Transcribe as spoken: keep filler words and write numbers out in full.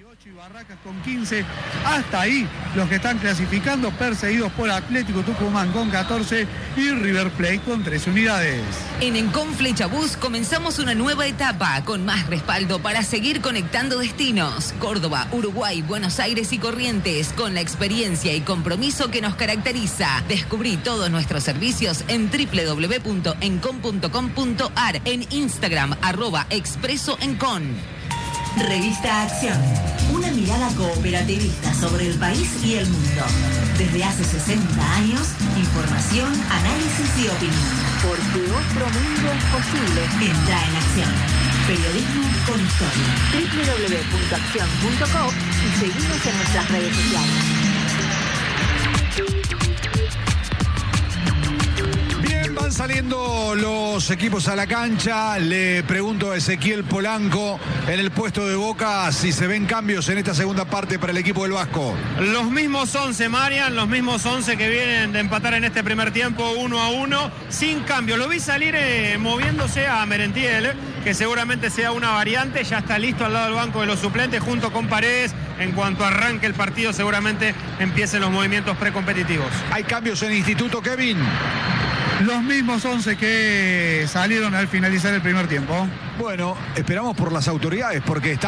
ocho y Barracas con quince. Hasta ahí los que están clasificando, perseguidos por Atlético Tucumán con catorce y River Plate con trece unidades. En Encon Flechabús comenzamos una nueva etapa con más respaldo para seguir conectando destinos. Córdoba, Uruguay, Buenos Aires y Corrientes, con la experiencia y compromiso que nos caracteriza. Descubrí todos nuestros servicios en doble u doble u doble u punto encon punto com punto ar, en Instagram, arroba Expreso Encon. Revista Acción, una mirada cooperativista sobre el país y el mundo. Desde hace sesenta años, información, análisis y opinión. Porque otro mundo es posible. Entra en Acción. Periodismo con historia. doble u doble u doble u punto acción punto com y seguimos en nuestras redes sociales. Van saliendo los equipos a la cancha. Le pregunto a Ezequiel Polanco en el puesto de Boca si se ven cambios en esta segunda parte para el equipo del Vasco. Los mismos once, Marian, los mismos once que vienen de empatar en este primer tiempo uno a uno, sin cambio. Lo vi salir eh, moviéndose a Merentiel, eh, que seguramente sea una variante. Ya está listo al lado del banco de los suplentes junto con Paredes. En cuanto arranque el partido, seguramente empiecen los movimientos precompetitivos. ¿Hay cambios en Instituto, Kevin? Los mismos once que salieron al finalizar el primer tiempo. Bueno, esperamos por las autoridades porque está